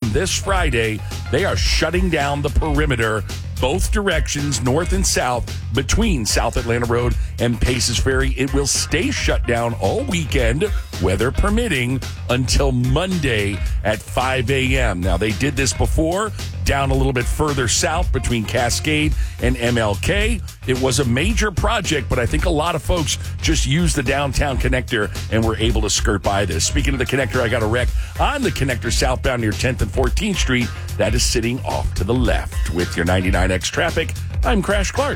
from this Friday, they are shutting down the perimeter, both directions, north and south, between South Atlanta Road and Paces Ferry. It will stay shut down all weekend, weather permitting, until Monday at 5 a.m. Now, they did this before, down a little bit further south between Cascade and MLK. It was a major project, but I think a lot of folks just used the downtown connector and were able to skirt by this. Speaking of the connector, I got a wreck on the connector southbound near 10th and 14th Street. That is sitting off to the left. With your 99X traffic, I'm Crash Clark.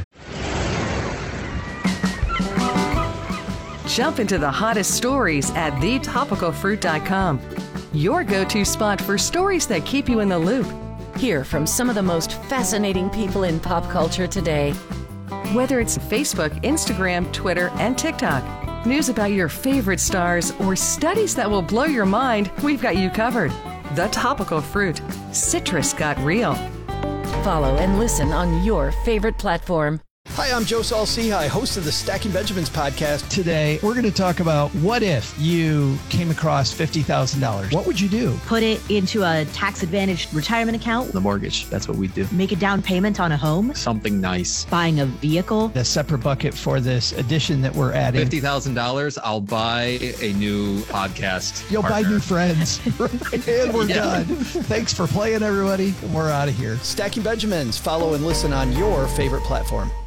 Jump into the hottest stories at thetopicalfruit.com. Your go-to spot for stories that keep you in the loop. Hear from some of the most fascinating people in pop culture today. Whether it's Facebook, Instagram, Twitter, and TikTok, news about your favorite stars, or studies that will blow your mind, we've got you covered. The Topical Fruit. Citrus got real. Follow and listen on your favorite platform. Hi, I'm Joe Saul-Sehy, host of the Stacking Benjamins podcast. Today, we're going to talk about what if you came across $50,000. What would you do? Put it into a tax-advantaged retirement account. The mortgage, that's what we do. Make a down payment on a home. Something nice. Buying a vehicle. A separate bucket for this addition that we're adding. $50,000, I'll buy a new podcast You'll partner. buy new friends. And we're done. Thanks for playing, everybody. We're out of here. Stacking Benjamins. Follow and listen on your favorite platform.